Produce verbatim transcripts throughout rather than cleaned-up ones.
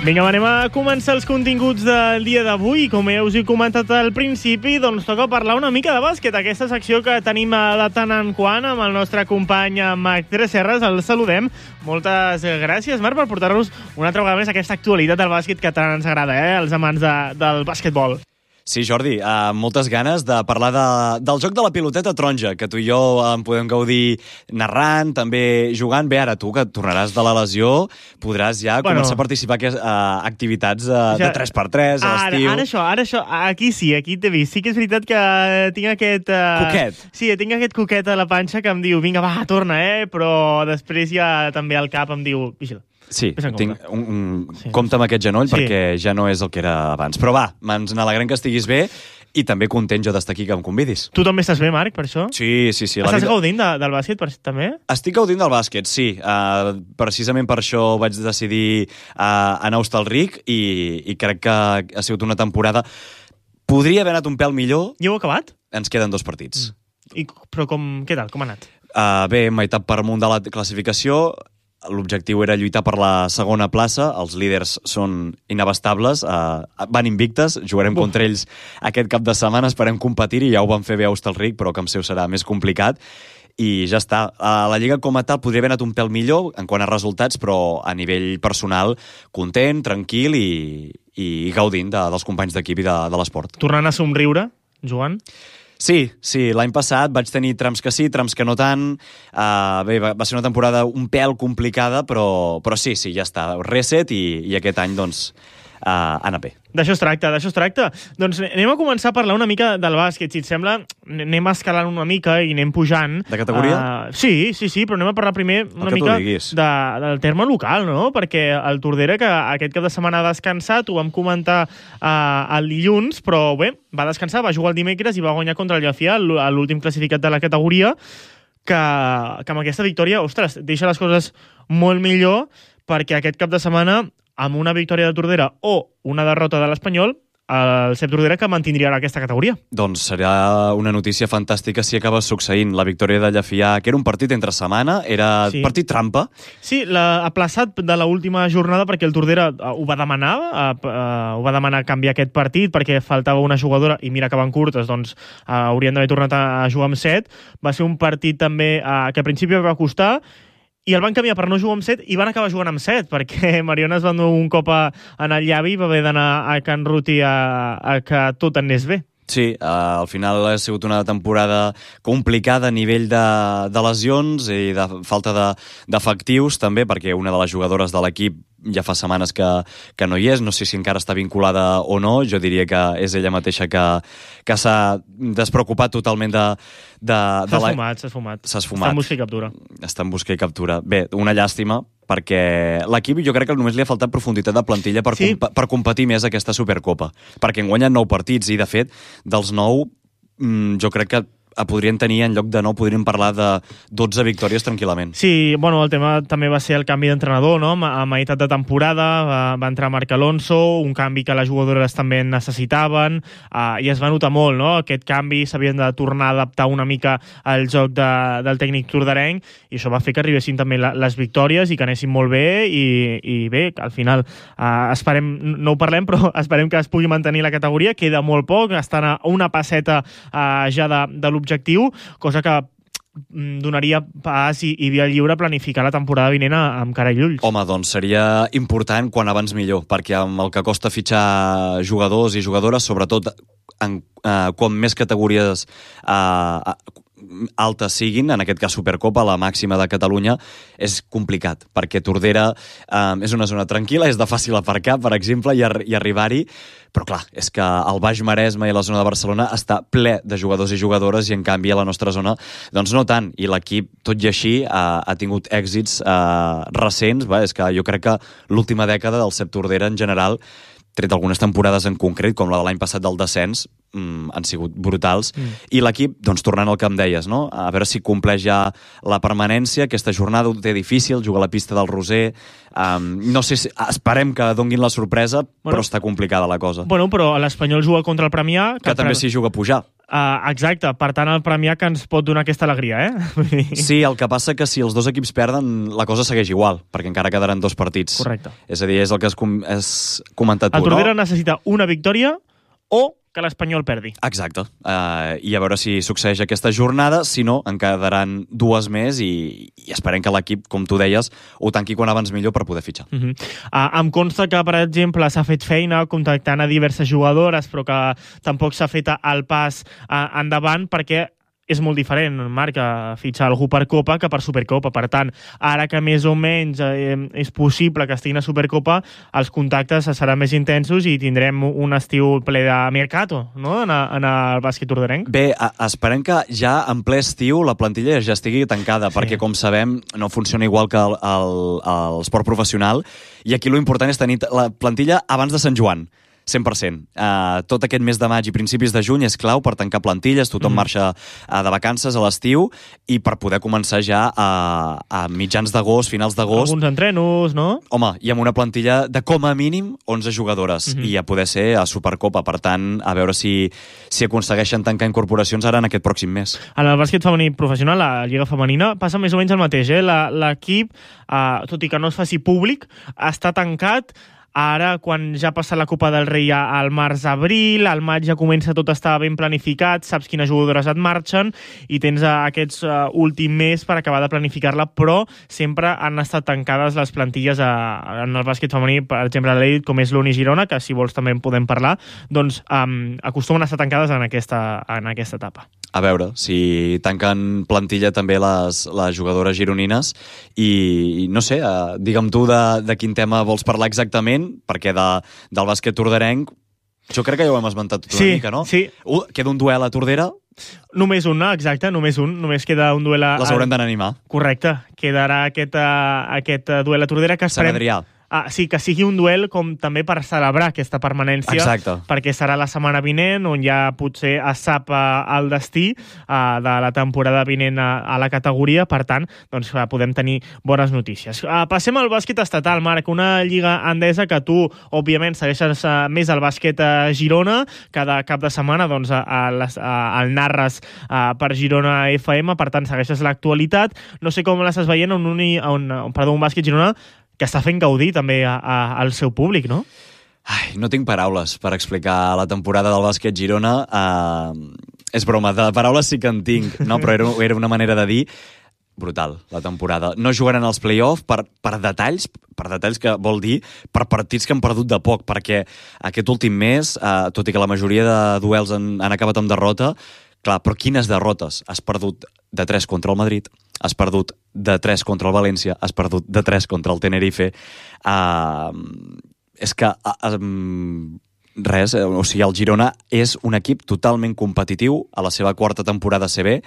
Vinga, va, anem a començar els continguts del dia d'avui. Com ja us he comentat al principi, doncs toca parlar una mica de bàsquet. Aquesta secció que tenim de tant en quant amb el nostre company Marc Tresserras. El saludem. Moltes gràcies, Marc, per portar-nos una altra vegada més aquesta actualitat del bàsquet que tant ens agrada, eh? Els amants de, del bàsquetbol. Sí, Jordi, uh, moltes ganes de parlar de, del joc de la piloteta taronja, que tu i jo en podem gaudir narrant, també jugant. Bé, ara tu, que tornaràs de la lesió, podràs ja bueno, començar a participar en uh, activitats uh, ja, de tres per tres a l'estiu. Ara això, ara això, aquí sí, aquí t'he vist. Sí que és veritat que tinc aquest... Uh, coquet. Sí, tinc aquest coquet a la panxa que em diu, vinga, va, torna, eh? Però després ja també al cap em diu, vigila. Sí, tinc un, un sí. compte amb aquest genoll sí. perquè ja no és el que era abans. Però va, ens n'alegrem que estiguis bé i també content jo d'estar aquí que em convidis. Tu també estàs bé, Marc, per això? Sí, sí, sí. Estàs vida... gaudint de, del bàsquet, per, també? Estic gaudint del bàsquet, sí. Uh, precisament per això vaig decidir uh, anar a Hostalric i, i crec que ha sigut una temporada... Podria haver anat un pèl millor. I heu acabat? Ens queden dos partits. Mm. I, però com, què tal? Com ha anat? Uh, bé, meitat per amunt de la classificació. L'objectiu era lluitar per la segona plaça. Els líders són inabastables, uh, van invictes, jugarem Uf. contra ells aquest cap de setmana, esperem competir i ja ho van fer bé a Hostalric, però que amb seu serà més complicat. I ja està. Uh, la Lliga com a tal podria haver anat un pèl millor en quant a resultats, però a nivell personal content, tranquil i, i gaudint de, dels companys d'equip i de, de l'esport. Tornant a somriure, jugant? Sí, sí, l'any passat vaig tenir trams que sí, trams que no tant. Uh, bé, va, va ser una temporada un pèl complicada, però, però sí, sí, ja està. Reset i, i aquest any, doncs, uh, anar bé. D'això es tracta, d'això es tracta. Doncs anem a començar a parlar una mica del bàsquet. Si et sembla, anem escalant una mica i anem pujant. De categoria? Uh, sí, sí, sí, però anem a parlar primer una mica de, del terme local, no? Perquè el Tordera, que aquest cap de setmana ha descansat, ho vam comentar uh, el dilluns, però bé, va descansar, va jugar el dimecres i va guanyar contra el Llafià, l'últim classificat de la categoria, que, que amb aquesta victòria, ostres, deixa les coses molt millor, perquè aquest cap de setmana, amb una victòria de Tordera o una derrota de l'Espanyol, el C E P Tordera que mantindria aquesta categoria. Doncs serà una notícia fantàstica si acaba succeint la victòria de Llafià, que era un partit entre setmana, era sí. partit trampa. Sí, l'ha aplaçat de l'última jornada perquè el Tordera ho va demanar, uh, uh, ho va demanar canviar aquest partit perquè faltava una jugadora i mira que van curtes, doncs uh, haurien d'haver tornat a jugar amb set. Va ser un partit també uh, que al principi va costar, i el van canviar per no jugar amb set i van acabar jugant amb set, perquè Mariona es va donar un cop a, en el llavi i va haver d'anar a Can Ruti a, a que tot anés bé. Sí, uh, al final ha sigut una temporada complicada a nivell de, de lesions i de falta d'efectius, de, també, perquè una de les jugadores de l'equip ja fa setmanes que, que no hi és, no sé si encara està vinculada o no, jo diria que és ella mateixa que, que s'ha despreocupat totalment de... de s'ha esfumat, s'ha esfumat. S'ha esfumat. Està en busca i captura. Està en busca i captura. Bé, una llàstima, perquè l'equip jo crec que només li ha faltat profunditat de plantilla per, sí. comp per competir més aquesta Supercopa, perquè en guanyen nou partits i, de fet, dels nou, jo crec que podrien tenir, en lloc de nou, podríem parlar de dotze victòries tranquil·lament. Sí, bueno, el tema també va ser el canvi d'entrenador, no? A meitat de temporada va, va entrar Marc Alonso, un canvi que les jugadores també necessitaven, uh, i es va notar molt, no? Aquest canvi s'havien de tornar a adaptar una mica al joc de, del tècnic tordarenc, i això va fer que arribessin també la, les victòries i que anessin molt bé, i, i bé, al final uh, esperem, no ho parlem, però esperem que es pugui mantenir la categoria, queda molt poc, estan a una passeta uh, ja de, de l'objectiu, cosa que donaria pas i, i via lliure a planificar la temporada vinent amb cara i ulls. Home, doncs seria important quan abans millor, perquè amb el que costa fitxar jugadors i jugadores, sobretot en, eh, com més categories eh, altes siguin, en aquest cas Supercopa, la màxima de Catalunya, és complicat, perquè Tordera eh, és una zona tranquil·la, és de fàcil aparcar, per exemple, i, ar i arribar-hi, però clar, és que el Baix Maresme i la zona de Barcelona està ple de jugadors i jugadores i en canvi a la nostra zona doncs no tant, i l'equip tot i així ha, ha tingut èxits eh, recents, va? És que jo crec que l'última dècada del C E P Tordera en general, tret algunes temporades en concret, com la de l'any passat del descens, mm, han sigut brutals. Mm. I l'equip, doncs, tornant al que em deies, no? A veure si compleix ja la permanència. Aquesta jornada ho té difícil, juga a la pista del Roser. Um, no sé si... Esperem que donguin la sorpresa, bueno, però està complicada la cosa. Bueno, però l'Espanyol juga contra el Premià... Que, que també pre... s'hi juga a pujar. Uh, exacte, per tant el Premià que ens pot donar aquesta alegria, eh? Sí, el que passa que si els dos equips perden, la cosa segueix igual, perquè encara quedaran dos partits. Correcte. És a dir, és el que has, com has comentat tu, el Tordera no? necessita una victòria o que l'Espanyol perdi. Exacte. Uh, I a veure si succeeix aquesta jornada, si no, en quedaran dues més i, i esperem que l'equip, com tu deies, ho tanqui quan abans millor per poder fitxar. Uh -huh. uh, em consta que, per exemple, s'ha fet feina contactant a diverses jugadores, però que tampoc s'ha fet el pas uh, endavant perquè és molt diferent, Marc, fitxar algú per Copa que per Supercopa. Per tant, ara que més o menys eh, és possible que estiguin a Supercopa, els contactes seran més intensos i tindrem un estiu ple de mercato, no?, en, a, en el bàsquet orderenc. Bé, a, esperem que ja en ple estiu la plantilla ja estigui tancada, sí. perquè, com sabem, no funciona igual que l'esport professional, i aquí lo important és tenir la plantilla abans de Sant Joan. cent per cent. Uh, tot aquest mes de maig i principis de juny és clau per tancar plantilles, tothom mm. marxa uh, de vacances a l'estiu i per poder començar ja a, a mitjans d'agost, finals d'agost. Alguns entrenos, no? Home, i amb una plantilla de com a mínim onze jugadores mm -hmm. i a poder ser a Supercopa. Per tant, a veure si, si aconsegueixen tancar incorporacions ara en aquest pròxim mes. En el bàsquet femení professional, la Lliga Femenina, passa més o menys el mateix. Eh? L'equip, uh, tot i que no es faci públic, està tancat. Ara, quan ja passa la Copa del Rei al març-abril, al maig ja comença tot a estar ben planificat, saps quines jugadores et marxen i tens aquests uh, últim mes per acabar de planificar-la, però sempre han estat tancades les plantilles a, en el bàsquet femení, per exemple, a l'elit, com és l'Uni Girona, que si vols també en podem parlar, doncs um, acostumen a estar tancades en aquesta, en aquesta etapa. A veure si tanquen plantilla també les, les jugadores gironines i, i no sé, uh, digue'm tu de, de quin tema vols parlar exactament, perquè de, del bàsquet torderenc jo crec que ja ho hem esmentat tot sí, una mica, no? Sí. Uh, queda un duel a Tordera. Només un, no? Exacte, només un. Només queda un duel a... Les haurem d'anar a animar. Correcte. Quedarà aquest, uh, aquest duel a Tordera que esperem... Sant Adrià. Ah, sí, que sigui un duel com també per celebrar aquesta permanència. Exacte. Perquè serà la setmana vinent, on ja potser es sap uh, el destí uh, de la temporada vinent a, a la categoria. Per tant, doncs, uh, podem tenir bones notícies. Uh, passem al bàsquet estatal, Marc. Una lliga andesa que tu, òbviament, segueixes uh, més al bàsquet a Girona. Cada cap de setmana doncs, a, a les, a, el narres uh, per Girona F M. Per tant, segueixes l'actualitat. No sé com l'estàs veient on un, on, on, perdó, un bàsquet Girona que està fent gaudir també a, a, al seu públic, no? Ai, no tinc paraules per explicar la temporada del bàsquet Girona. Uh, és broma, de paraules sí que en tinc, no? Però era, era una manera de dir brutal, la temporada. No jugaran als play-off per, per detalls, per detalls que vol dir per partits que han perdut de poc, perquè aquest últim mes, uh, tot i que la majoria de duels han, han acabat amb derrota, clar, però quines derrotes? Has perdut de tres contra el Madrid, has perdut de tres contra el València, has perdut de tres contra el Tenerife. Uh, és que uh, um, res, o sigui, el Girona és un equip totalment competitiu a la seva quarta temporada a C B.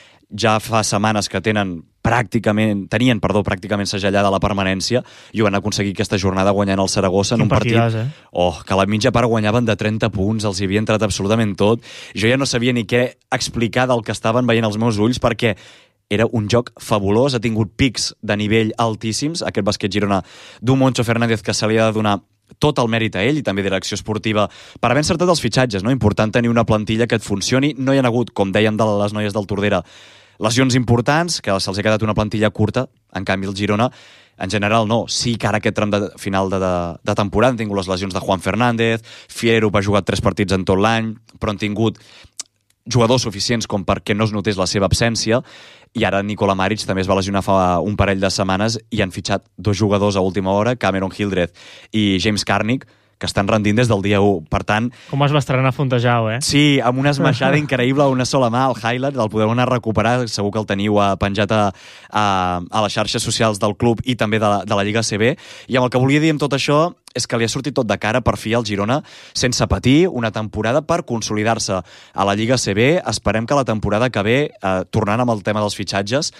Ja fa setmanes que tenen pràcticament, tenien, perdó, pràcticament segellada la permanència i ho van aconseguir aquesta jornada guanyant el Saragossa en un partit eh? oh, que a la mitja part guanyaven de trenta punts, els hi havia entrat absolutament tot. Jo ja no sabia ni què explicar del que estaven veient els meus ulls, perquè era un joc fabulós, ha tingut pics de nivell altíssims, aquest bàsquet Girona d'un Moncho Fernández que se li ha de donar tot el mèrit a ell i també direcció esportiva per haver encertat els fitxatges, no? Important tenir una plantilla que et funcioni. No hi ha hagut, com dèiem de les noies del Tordera, lesions importants, que se'ls ha quedat una plantilla curta. En canvi, el Girona, en general, no. Sí que ara aquest tram de final de, de, de temporada han tingut les lesions de Juan Fernández, Fierro va jugar tres partits en tot l'any, però han tingut jugadors suficients com perquè no es notés la seva absència, i ara Nikola Maric també es va lesionar fa un parell de setmanes i han fitxat dos jugadors a última hora, Cameron Hildreth i James Carnick, que estan rendint des del dia u. Per tant... Com es va estrenar Fontejau, eh? Sí, amb una esmaixada increïble, una sola mà, el highlight, el podeu anar a recuperar, segur que el teniu penjat a, a, a les xarxes socials del club i també de, de la Lliga C B. I amb el que volia dir amb tot això és que li ha sortit tot de cara per fi al Girona, sense patir, una temporada per consolidar-se a la Lliga C B. Esperem que la temporada que ve, eh, tornant amb el tema dels fitxatges,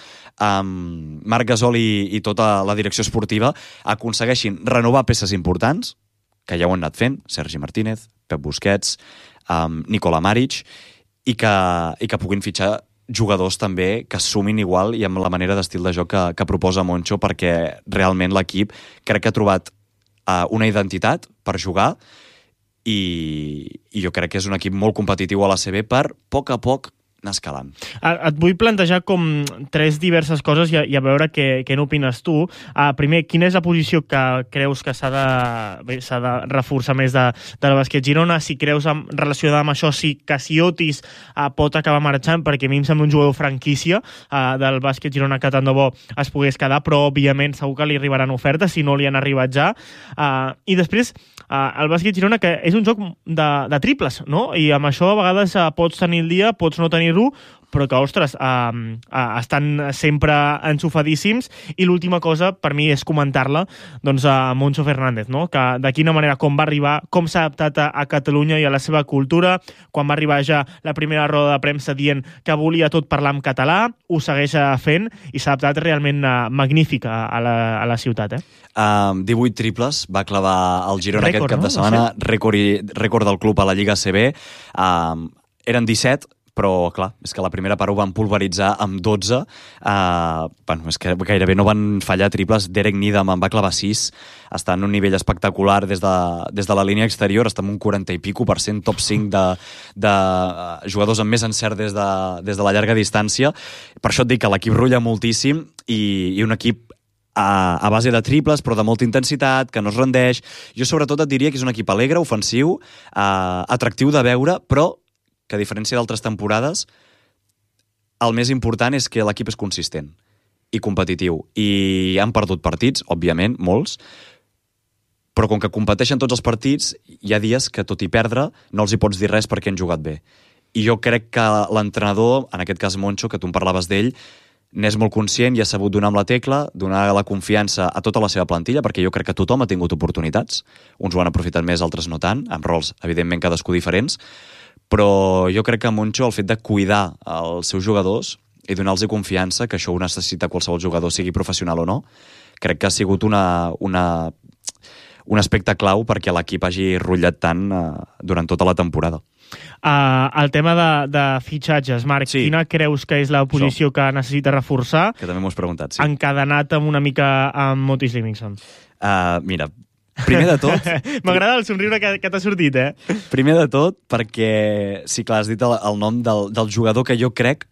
amb Marc Gasol i, i tota la direcció esportiva aconsegueixin renovar peces importants, que ja ho han anat fent, Sergi Martínez, Pep Busquets, um, Nikola Maric, i que, i que puguin fitxar jugadors també que sumin igual i amb la manera d'estil de joc que, que proposa Moncho, perquè realment l'equip crec que ha trobat uh, una identitat per jugar i, i jo crec que és un equip molt competitiu a l'A C B per, a poc a poc, anar escalant. Et vull plantejar com tres diverses coses i a, i a veure què, què n'opines tu. Uh, primer, quina és la posició que creus que s'ha de, bé, s'ha de reforçar més de, del bàsquet Girona? Si creus en, relacionada amb això, si Casiotis uh, pot acabar marxant, perquè a mi em sembla un jugador franquícia uh, del bàsquet Girona que tant de bo es pogués quedar, però òbviament segur que li arribaran ofertes si no li han arribat ja. Uh, I després, uh, el bàsquet Girona, que és un joc de, de triples, no? I amb això a vegades uh, pots tenir el dia, pots no tenir però que, ostres, eh, eh, estan sempre enxufadíssims. I l'última cosa, per mi, és comentar-la doncs, a Moncho Fernández, no? Que de quina manera, com va arribar, com s'ha adaptat a, a Catalunya i a la seva cultura, quan va arribar ja la primera roda de premsa dient que volia tot parlar en català, ho segueix fent i s'ha adaptat realment uh, magnífic a, a, la, a la ciutat. Eh? Uh, divuit triples va clavar el Girona Rècord, aquest cap no? de setmana, rècord, i, rècord del club a la Lliga A C B. Uh, eren disset, però, clar, és que la primera part ho van pulveritzar amb dotze. Uh, bueno, és que gairebé no van fallar triples. Derek Needham en va clavar sis. Està en un nivell espectacular des de, des de la línia exterior. Està en un quaranta i pico per cent, top cinc de, de jugadors amb més encert des de, des de la llarga distància. Per això et dic que l'equip rutlla moltíssim i, i un equip a, a base de triples, però de molta intensitat, que no es rendeix. Jo, sobretot, et diria que és un equip alegre, ofensiu, uh, atractiu de veure, però que a diferència d'altres temporades, el més important és que l'equip és consistent i competitiu. I han perdut partits, òbviament, molts, però com que competeixen tots els partits, hi ha dies que, tot i perdre, no els hi pots dir res perquè han jugat bé. I jo crec que l'entrenador, en aquest cas Moncho, que tu em parlaves d'ell, n'és molt conscient i ha sabut donar amb la tecla, donar la confiança a tota la seva plantilla, perquè jo crec que tothom ha tingut oportunitats. Uns ho han aprofitat més, altres no tant, amb rols, evidentment, cadascú diferents. Però jo crec que Moncho, el fet de cuidar els seus jugadors i donar-los confiança, que això ho necessita qualsevol jugador, sigui professional o no, crec que ha sigut una, una, un aspecte clau perquè l'equip hagi rotllat tant uh, durant tota la temporada. Uh, el tema de, de fitxatges, Marc, sí. Quina creus que és la posició això que necessita reforçar? Que també m'ho has preguntat, sí. Encadenat amb una mica amb Otis Livingston. Uh, mira, primer de tot... M'agrada el somriure que, que t'ha sortit, eh? Primer de tot, perquè, sí, clar, has dit el, el nom del, del jugador que jo crec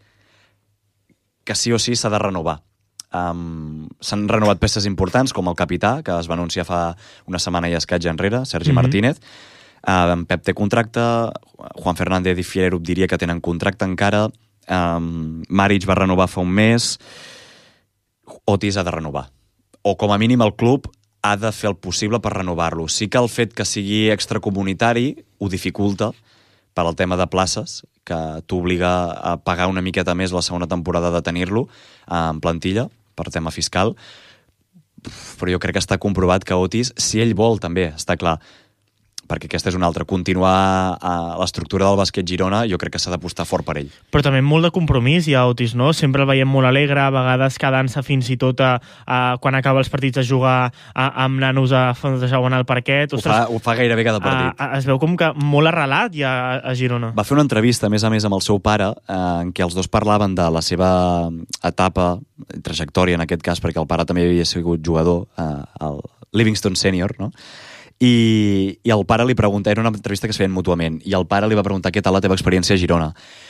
que sí o sí s'ha de renovar. Um, s'han renovat peces importants, com el capità, que es va anunciar fa una setmana i escaig enrere, Sergi mm-hmm. Martínez. Uh, en Pep té contracte, Juan Fernández i Fierup diria que tenen contracte encara, um, Maric va renovar fa un mes, Otis ha de renovar. O com a mínim el club ha de fer el possible per renovar-lo. Sí que el fet que sigui extracomunitari ho dificulta per al tema de places, que t'obliga a pagar una miqueta més la segona temporada de tenir-lo en plantilla, per tema fiscal. Però jo crec que està comprovat que Otis, si ell vol també, està clar, perquè aquesta és una altra, continuar a l'estructura del bàsquet Girona, jo crec que s'ha d'apostar fort per ell. Però també molt de compromís hi ha Otis, no? Sempre el veiem molt alegre, a vegades quedant-se fins i tot a, a, quan acaba els partits a jugar a, amb nanos a fondejar en el parquet. Ostres, ho, fa, ho fa gairebé cada partit. A, a, es veu com que molt arrelat ja a, a Girona. Va fer una entrevista, a més a més, amb el seu pare, eh, en què els dos parlaven de la seva etapa, trajectòria en aquest cas, perquè el pare també havia sigut jugador, eh, el Livingston Senior, no? I, i el pare li pregunta, era una entrevista que es feien mútuament, i el pare li va preguntar què tal la teva experiència a Girona.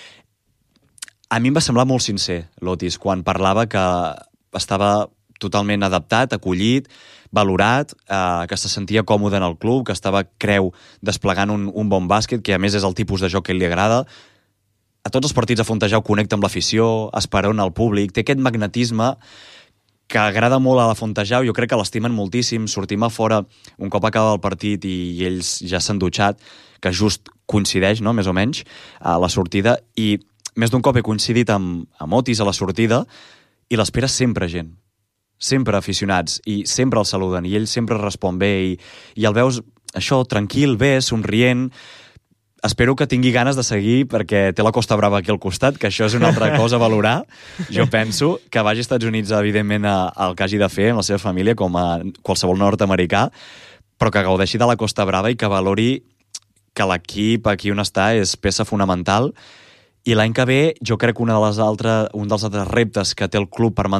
A mi em va semblar molt sincer, l'Otis, quan parlava que estava totalment adaptat, acollit, valorat, eh, que se sentia còmode en el club, que estava, creu, desplegant un, un bon bàsquet, que a més és el tipus de joc que li agrada. A tots els partits a Fontejau connecta amb l'afició, esperona el públic, té aquest magnetisme que agrada molt a la Fontejau, jo crec que l'estimen moltíssim, sortim a fora un cop acaba el partit i ells ja s'han dutxat, que just coincideix, no?, més o menys, a la sortida, i més d'un cop he coincidit amb, amb Otis a la sortida, i l'espera sempre gent, sempre aficionats, i sempre el saluden, i ell sempre respon bé, i, i el veus això, tranquil, bé, somrient. Espero que tingui ganes de seguir perquè té la Costa Brava aquí al costat, que això és una altra cosa a valorar. Jo penso que vagi als Estats Units, evidentment, al que hagi de fer amb la seva família, com a qualsevol nord-americà, però que gaudeixi de la Costa Brava i que valori que l'equip aquí on està és peça fonamental. I l'any que ve, jo crec que una de les altres, un dels altres reptes que té el club per mantenir